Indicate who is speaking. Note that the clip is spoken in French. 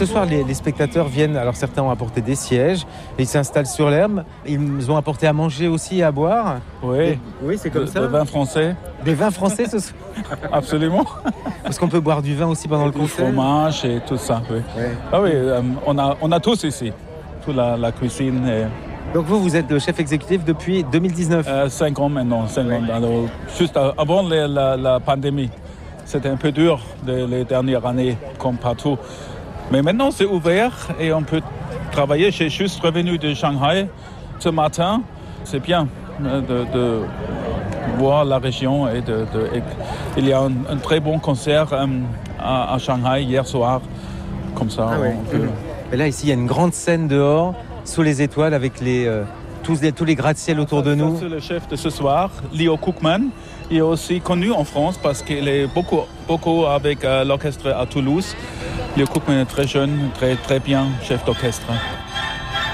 Speaker 1: ce soir, les spectateurs viennent, alors certains ont apporté des sièges, et ils s'installent sur l'herbe. Ils ont apporté à manger aussi et à boire.
Speaker 2: Oui,
Speaker 1: oui, c'est comme ça.
Speaker 2: Des vins français.
Speaker 1: Des vins français ce soir.
Speaker 2: Absolument.
Speaker 1: Parce qu'on peut boire du vin aussi pendant le concert.
Speaker 2: Du fromage et tout ça, oui. Ouais. Ah oui, on a tous ici, toute la cuisine. Et...
Speaker 1: Donc vous êtes le chef exécutif depuis 2019
Speaker 2: 5 ans maintenant, 5 ans. Alors, juste avant la pandémie. C'était un peu dur les dernières années, comme partout. Mais maintenant, c'est ouvert et on peut travailler. J'ai juste revenu de Shanghai ce matin. C'est bien de voir la région. Il y a un très bon concert à Shanghai hier soir. Comme ça,
Speaker 1: Et là, ici, il y a une grande scène dehors, sous les étoiles, avec tous les gratte-ciel autour de nous.
Speaker 2: C'est le chef de ce soir, Leo Kookman. Il est aussi connu en France parce qu'il est beaucoup avec l'orchestre à Toulouse. Leo Kookman est très jeune, très bien chef d'orchestre.